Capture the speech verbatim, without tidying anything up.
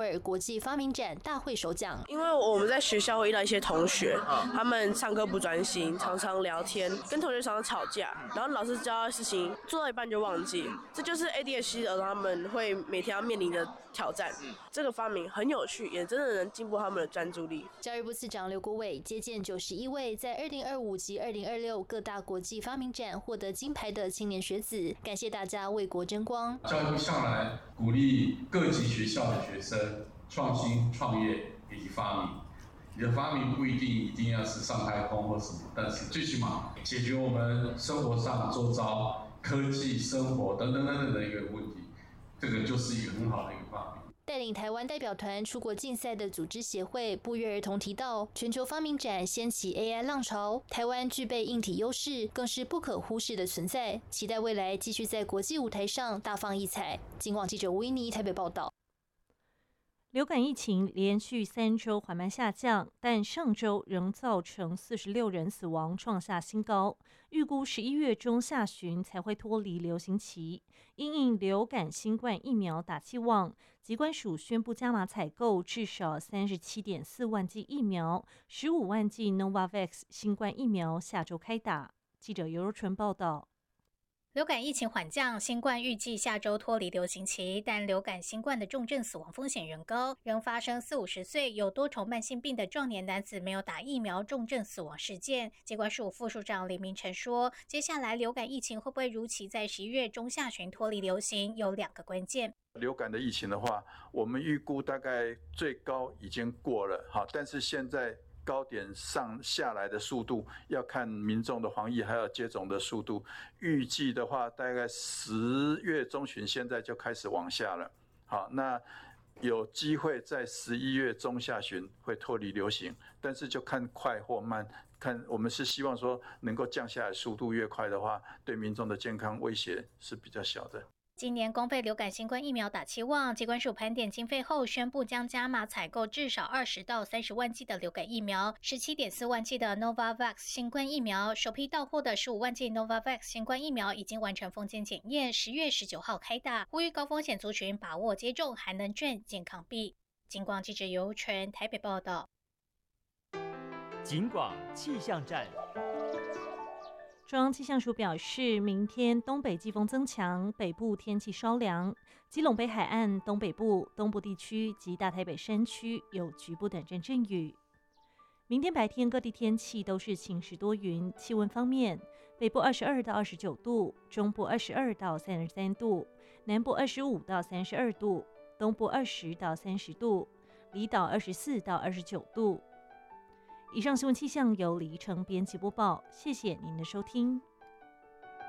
二国际发明展大会首奖。 因为我们在学校会遇到一些同学，他们上课不专心，常常聊天，跟同学常常吵架，然后老师教的事情做到一半就忘记，这就是 A D H D 儿童他们会每天要面临的挑战。这个发明很有趣，也真的能进步他们的专注力。 教育部次长刘国伟接见九十一位在二零二五及二零二六各大国际发明展获得金牌的青年学子，感谢大家为国争光。 教育部向来鼓励各级学校的学生创新、创业以及发明。你的发明不一定一定要是上太空或什么，但是最起码解决我们生活上周遭科技、生活等等等等的一个问题，这个就是一个很好的一个发明。 带领台湾代表团出国竞赛的组织协会不约而同提到，全球发明展掀起 A I 浪潮，台湾具备硬体优势，更是不可忽视的存在。期待未来继续在国际舞台上大放异彩。警广记者吴依妮台北报道。 流感疫情连续三周缓慢下降，但上周仍造成四十六人死亡，创下新高。预估十一月中下旬才会脱离流行期。因应流感新冠疫苗打气旺，疾管署宣布加码采购至少三十七点四万剂疫苗，十五万剂 Novavax 新冠疫苗下周开打。记者尤柔纯报道。 流感疫情缓降，新冠预计下周脱离流行期，但流感新冠的重症死亡风险仍高，仍发生四五十岁有多重慢性病的壮年男子没有打疫苗重症死亡事件。疾管署副署长李明成说，接下来流感疫情会不会如期在十一月中下旬脱离流行，有两个关键。 流感的疫情的话，我们预估大概最高已经过了，好，但是现在高点上下来的速度要看民众的防疫还有接种的速度，预计的话大概十月中旬现在就开始往下了。好，那有机会在十一月中下旬会脱离流行，但是就看快或慢，看我们是希望说能够降下来，速度越快的话，对民众的健康威胁是比较小的。 今年公费流感新冠疫苗打气旺，疾管署盘点经费后宣布将加码采购至少二十到三十万剂的流感疫苗，十七点四万剂的 Novavax 新冠疫苗，首批到货的十五万剂 Novavax 新冠疫苗已经完成封检检验，十月十九号开打，呼吁高风险族群把握接种，还能赚健康币。警广记者尤纯台北报道。 警广气象站。 中央气象署表示，明天东北季风增强，北部天气稍凉，基隆北海岸、东北部、东部地区及大台北山区有局部短暂阵雨。明天白天各地天气都是晴时多云，气温方面，北部二十二到二十九度，中部二十二到三十三度，南部二十五到三十二度，东部二十到三十度，离岛二十四到二十九度。以上新闻气象由李怡成编辑播报，谢谢您的收听。